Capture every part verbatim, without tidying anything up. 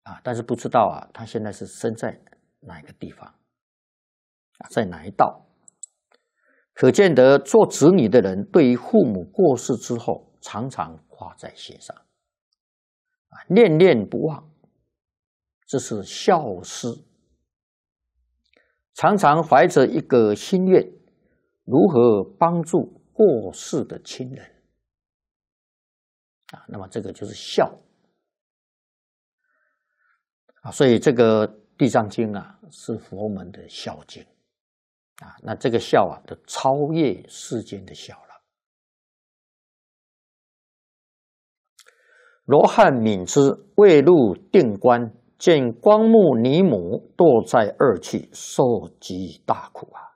啊，但是不知道啊，他现在是身在哪一个地方啊，在哪一道？可见得做子女的人，对于父母过世之后，常常挂在心上，啊，念念不忘，这是孝思。常常怀着一个心愿，如何帮助过世的亲人啊？那么这个就是孝啊。所以这个《地藏经》啊，是佛门的孝经啊。那这个孝啊，就超越世间的孝了。罗汉敏之未入定关，见光目尼母堕在二气，受极大苦啊！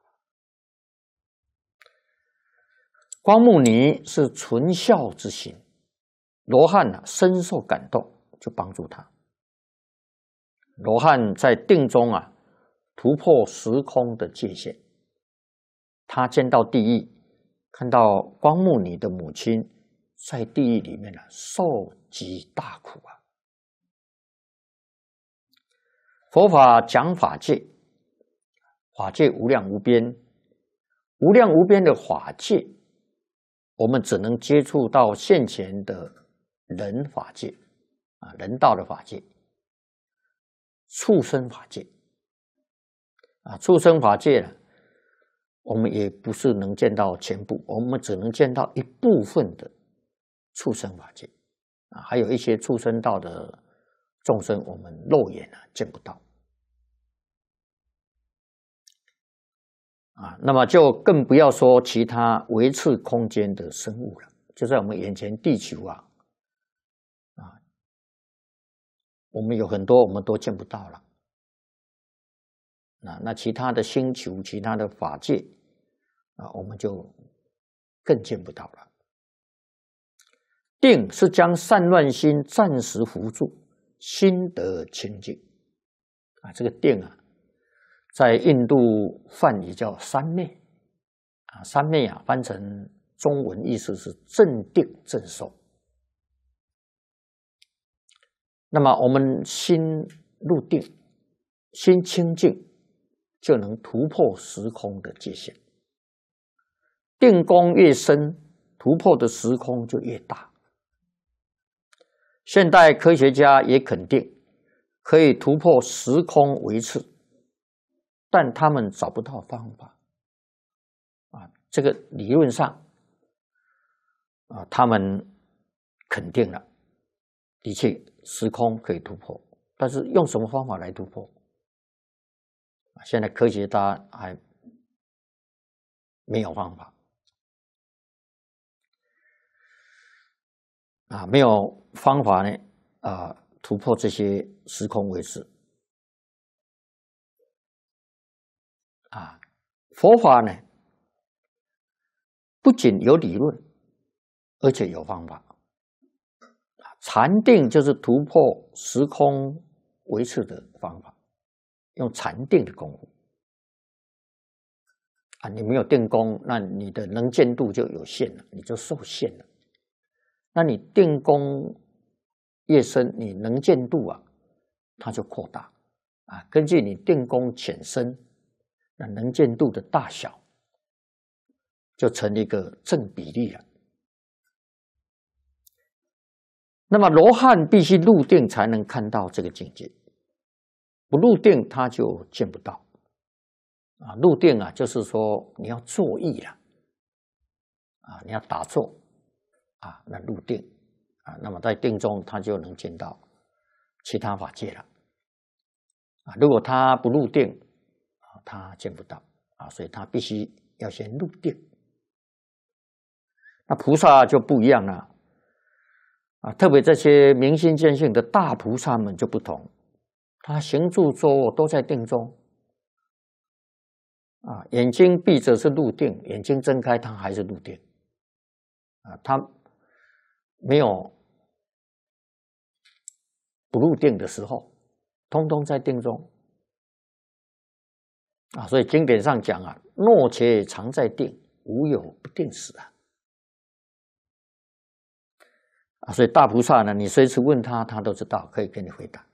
光目尼是纯孝之心，罗汉啊深受感动，就帮助他。罗汉在定中啊突破时空的界限，他见到地狱，看到光目尼的母亲在地狱里面啊受极大苦啊！佛法讲法界，法界无量无边，无量无边的法界，我们只能接触到现前的人法界啊，人道的法界，畜生法界啊，畜生法界呢，我们也不是能见到全部，我们只能见到一部分的畜生法界啊，还有一些畜生道的众生，我们肉眼啊见不到啊，那么就更不要说其他维次空间的生物了。就在我们眼前地球啊，啊，我们有很多我们都见不到了。啊，那其他的星球、其他的法界啊，我们就更见不到了。定是将散乱心暂时扶住，心得清净啊。这个定啊，在印度梵语叫三昧啊，三昧啊，翻成中文意思是镇定镇受。那么我们心入定，心清净，就能突破时空的界限。定功越深，突破的时空就越大。现代科学家也肯定可以突破时空维次，但他们找不到方法啊。这个理论上啊，他们肯定了，的确时空可以突破，但是用什么方法来突破？现在科学家还没有方法啊，没有方法呢啊，突破这些时空维次啊。佛法呢，不仅有理论，而且有方法。禅定就是突破时空维次的方法，用禅定的功夫啊，你没有定功，那你的能见度就有限了，你就受限了。那你定功越深，你能见度啊，它就扩大啊。根据你定功浅深，那能见度的大小就成一个正比例了。那么罗汉必须入定才能看到这个境界，不入定他就见不到啊。入定啊，就是说你要坐意了啊，你要打坐啊，那入定啊，那么在定中他就能见到其他法界了啊。如果他不入定啊，他见不到啊，所以他必须要先入定。那菩萨就不一样了啊，特别这些明心见性的大菩萨们就不同，他行住坐卧都在定中啊，眼睛闭着是入定，眼睛睁开他还是入定啊，他没有不入定的时候，通通在定中啊。所以经典上讲啊，若且常在定，无有不定时啊。啊，所以大菩萨呢，你随时问他，他都知道，可以给你回答。